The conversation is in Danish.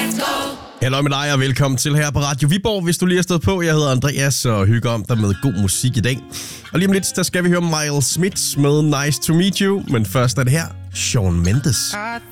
Hallo med dig og velkommen til her på Radio Viborg. Hvis du lige har stået på, jeg hedder Andreas og hygger om dig med god musik i dag. Og lige om lidt, der skal vi høre Miles Smith med Nice to Meet You. Men først er det her, Shawn Mendes. I